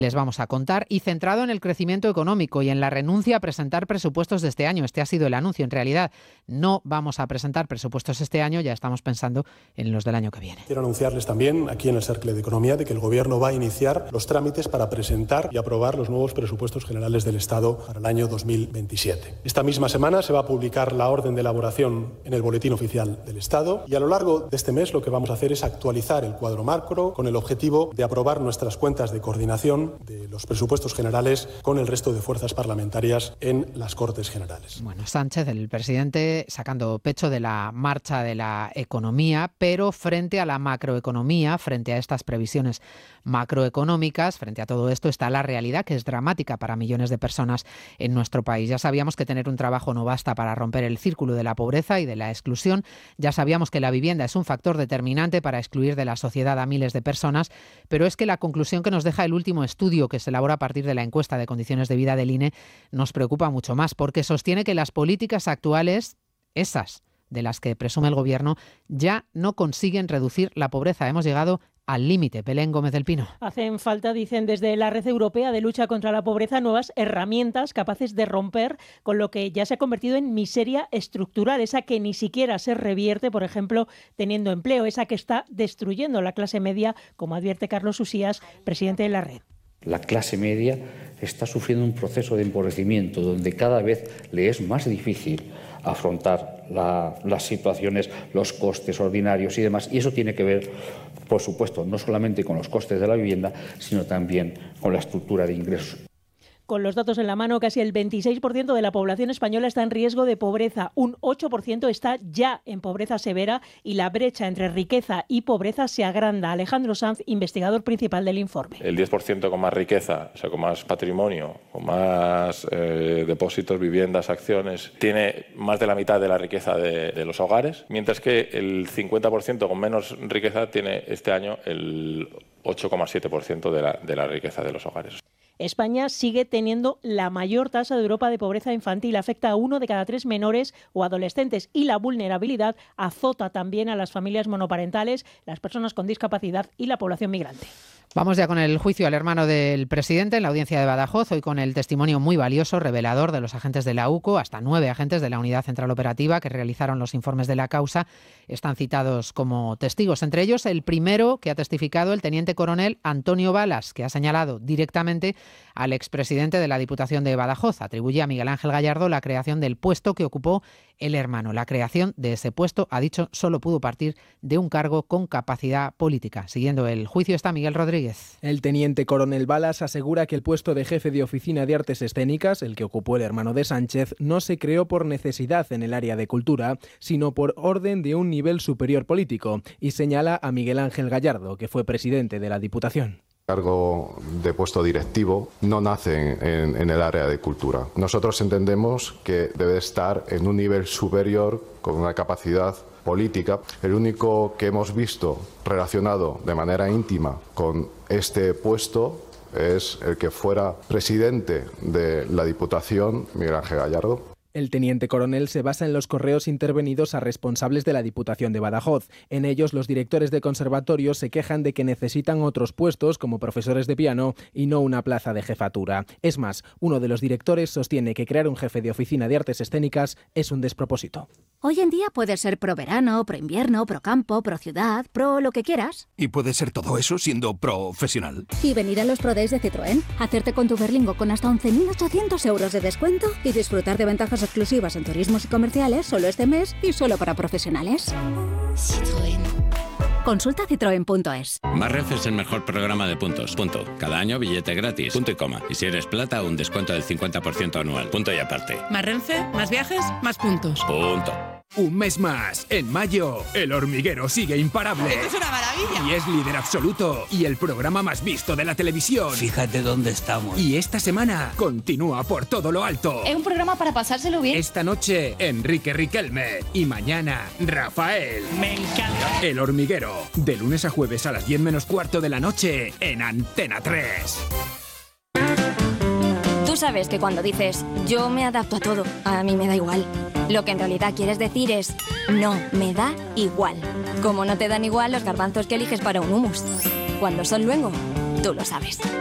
Les vamos a contar, y centrado en el crecimiento económico y en la renuncia a presentar presupuestos de este año. Este ha sido el anuncio. En realidad, no vamos a presentar presupuestos este año, ya estamos pensando en los del año que viene. Quiero anunciarles también, aquí en el Cercle de Economía, de que el Gobierno va a iniciar los trámites para presentar y aprobar los nuevos presupuestos generales del Estado para el año 2027. Esta misma semana se va a publicar la orden de elaboración en el Boletín Oficial del Estado, y a lo largo de este mes lo que vamos a hacer es actualizar el cuadro macro con el objetivo de aprobar nuestras cuentas de coordinación de los presupuestos generales con el resto de fuerzas parlamentarias en las Cortes Generales. Bueno, Sánchez, el presidente, sacando pecho de la marcha de la economía, pero frente a la macroeconomía, frente a estas previsiones macroeconómicas, frente a todo esto está la realidad, que es dramática para millones de personas en nuestro país. Ya sabíamos que tener un trabajo no basta para romper el círculo de la pobreza y de la exclusión. Ya sabíamos que la vivienda es un factor determinante para excluir de la sociedad a miles de personas, pero es que la conclusión que nos deja el último estudio que se elabora a partir de la encuesta de condiciones de vida del INE nos preocupa mucho más, porque sostiene que las políticas actuales, esas de las que presume el Gobierno, ya no consiguen reducir la pobreza. Hemos llegado al límite. Belén Gómez del Pino. Hacen falta, dicen desde la Red Europea de Lucha contra la Pobreza, nuevas herramientas capaces de romper con lo que ya se ha convertido en miseria estructural, esa que ni siquiera se revierte, por ejemplo, teniendo empleo, esa que está destruyendo la clase media, como advierte Carlos Usías, presidente de la Red. La clase media está sufriendo un proceso de empobrecimiento donde cada vez le es más difícil afrontar las situaciones, los costes ordinarios y demás. Y eso tiene que ver, por supuesto, no solamente con los costes de la vivienda, sino también con la estructura de ingresos. Con los datos en la mano, casi el 26% de la población española está en riesgo de pobreza, un 8% está ya en pobreza severa y la brecha entre riqueza y pobreza se agranda. Alejandro Sanz, investigador principal del informe. El 10% con más riqueza, o sea, con más patrimonio, con más depósitos, viviendas, acciones, tiene más de la mitad de la riqueza de los hogares, mientras que el 50% con menos riqueza tiene este año el 8,7% de la riqueza de los hogares. España sigue teniendo la mayor tasa de Europa de pobreza infantil, afecta a 1 de cada 3 menores o adolescentes, y la vulnerabilidad azota también a las familias monoparentales, las personas con discapacidad y la población migrante. Vamos ya con el juicio al hermano del presidente en la audiencia de Badajoz, hoy con el testimonio muy valioso, revelador de los agentes de la UCO, hasta 9 agentes de la Unidad Central Operativa que realizaron los informes de la causa, están citados como testigos. Entre ellos, el primero que ha testificado, el teniente coronel Antonio Balas, que ha señalado directamente al expresidente de la Diputación de Badajoz. Atribuye a Miguel Ángel Gallardo la creación del puesto que ocupó el hermano. La creación de ese puesto, ha dicho, solo pudo partir de un cargo con capacidad política. Siguiendo el juicio está Miguel Rodríguez. El teniente coronel Balas asegura que el puesto de jefe de oficina de artes escénicas, el que ocupó el hermano de Sánchez, no se creó por necesidad en el área de cultura, sino por orden de un nivel superior político, y señala a Miguel Ángel Gallardo, que fue presidente de la Diputación. El cargo de puesto directivo no nace en el área de cultura. Nosotros entendemos que debe estar en un nivel superior con una capacidad política. El único que hemos visto relacionado de manera íntima con este puesto es el que fuera presidente de la Diputación, Miguel Ángel Gallardo. El teniente coronel se basa en los correos intervenidos a responsables de la Diputación de Badajoz. En ellos, los directores de conservatorios se quejan de que necesitan otros puestos como profesores de piano y no una plaza de jefatura. Es más, uno de los directores sostiene que crear un jefe de oficina de artes escénicas es un despropósito. Hoy en día puedes ser pro verano, pro invierno, pro campo, pro ciudad, pro lo que quieras. ¿Y puedes ser todo eso siendo profesional? Y venir a los Pro Days de Citroën, hacerte con tu Berlingo con hasta 11.800 euros de descuento y disfrutar de ventajas exclusivas en turismos y comerciales solo este mes y solo para profesionales. Citroën. Consulta citroen.es. Más Renfe es el mejor programa de puntos. Punto. Cada año billete gratis. Punto y coma. Y si eres plata, un descuento del 50% anual. Punto y aparte. Más Renfe, más viajes, más puntos. Punto. Un mes más. En mayo, El Hormiguero sigue imparable. ¡Esto es una maravilla! Y es líder absoluto. Y el programa más visto de la televisión. Fíjate dónde estamos. Y esta semana continúa por todo lo alto. Es un programa para pasárselo bien. Esta noche, Enrique Riquelme. Y mañana, Rafael. Me encanta. El Hormiguero. De lunes a jueves a las 10 menos cuarto de la noche en Antena 3. Tú sabes que cuando dices yo me adapto a todo, a mí me da igual. Lo que en realidad quieres decir es no, me da igual. Como no te dan igual los garbanzos que eliges para un hummus. Cuando son luengo, tú lo sabes.